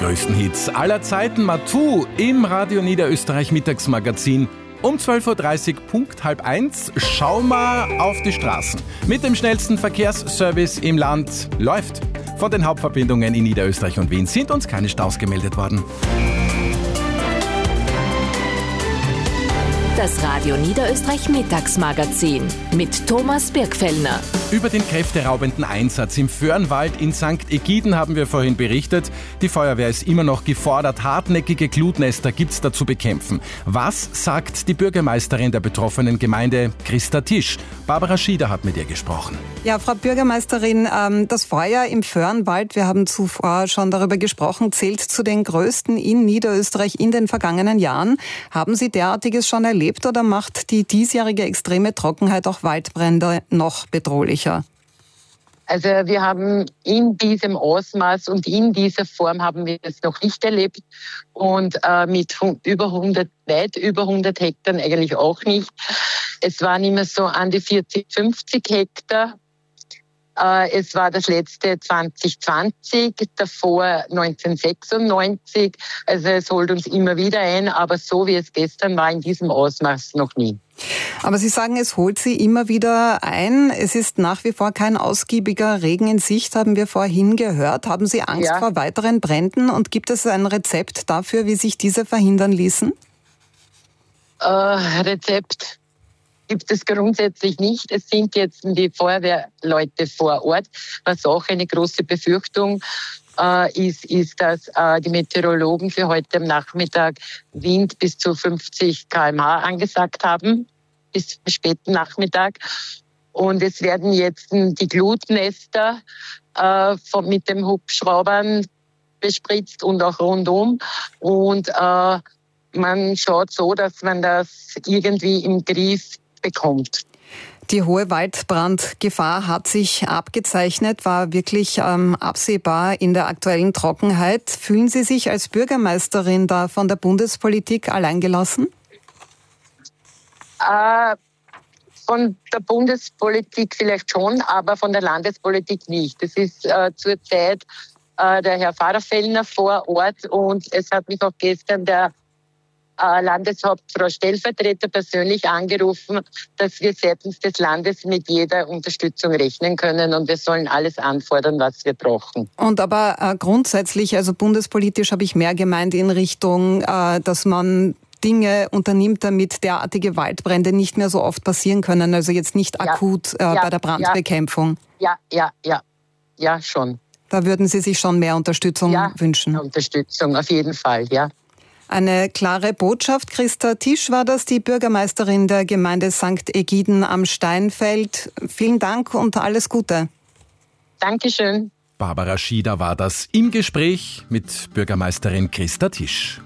größten Hits aller Zeiten. Matu im Radio Niederösterreich Mittagsmagazin. Um 12.30 Uhr, Punkt 12:30, schauen wir auf die Straßen. Mit dem schnellsten Verkehrsservice im Land läuft. Von den Hauptverbindungen in Niederösterreich und Wien sind uns keine Staus gemeldet worden. Das Radio Niederösterreich Mittagsmagazin mit Thomas Birkfellner. Über den kräfteraubenden Einsatz im Föhrenwald in St. Egiden haben wir vorhin berichtet. Die Feuerwehr ist immer noch gefordert. Hartnäckige Glutnester gibt's da zu bekämpfen. Was sagt die Bürgermeisterin der betroffenen Gemeinde, Christa Tisch? Barbara Schieder hat mit ihr gesprochen. Ja, Frau Bürgermeisterin, das Feuer im Föhrenwald, wir haben zuvor schon darüber gesprochen, zählt zu den größten in Niederösterreich in den vergangenen Jahren. Haben Sie derartiges schon erlebt oder macht die diesjährige extreme Trockenheit auch Waldbrände noch bedrohlicher? Also wir haben in diesem Ausmaß und in dieser Form haben wir es noch nicht erlebt und mit weit über 100 Hektar eigentlich auch nicht. Es waren immer so an die 40, 50 Hektar. Es war das letzte 2020, davor 1996. Also es holt uns immer wieder ein, aber so wie es gestern war, in diesem Ausmaß noch nie. Aber Sie sagen, es holt Sie immer wieder ein. Es ist nach wie vor kein ausgiebiger Regen in Sicht, haben wir vorhin gehört. Haben Sie Angst vor weiteren Bränden und gibt es ein Rezept dafür, wie sich diese verhindern ließen? Rezept gibt es grundsätzlich nicht. Es sind jetzt die Feuerwehrleute vor Ort, was auch eine große Befürchtung ist, dass die Meteorologen für heute am Nachmittag Wind bis zu 50 km/h angesagt haben, bis zum späten Nachmittag. Und es werden jetzt die Glutnester mit dem Hubschraubern bespritzt und auch rundum. Und man schaut so, dass man das irgendwie im Griff bekommt. Die hohe Waldbrandgefahr hat sich abgezeichnet, war wirklich absehbar in der aktuellen Trockenheit. Fühlen Sie sich als Bürgermeisterin da von der Bundespolitik alleingelassen? Von der Bundespolitik vielleicht schon, aber von der Landespolitik nicht. Das ist zurzeit der Herr Pfarrer-Fellner vor Ort und es hat mich auch gestern der Landeshauptfrau Stellvertreter persönlich angerufen, dass wir seitens des Landes mit jeder Unterstützung rechnen können und wir sollen alles anfordern, was wir brauchen. Und aber grundsätzlich, also bundespolitisch habe ich mehr gemeint in Richtung, dass man Dinge unternimmt, damit derartige Waldbrände nicht mehr so oft passieren können, also jetzt nicht akut bei der Brandbekämpfung. Ja, schon. Da würden Sie sich schon mehr Unterstützung wünschen? Unterstützung, auf jeden Fall, ja. Eine klare Botschaft. Christa Tisch war das, die Bürgermeisterin der Gemeinde St. Egiden am Steinfeld. Vielen Dank und alles Gute. Dankeschön. Barbara Schieder war das im Gespräch mit Bürgermeisterin Christa Tisch.